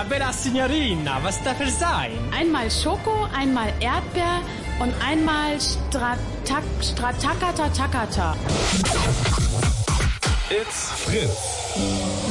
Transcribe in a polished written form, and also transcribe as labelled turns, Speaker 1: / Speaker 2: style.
Speaker 1: bella Signorina, was darf es sein?
Speaker 2: Einmal Schoko, einmal Erdbeer und einmal Stratakata.
Speaker 3: It's Fritz.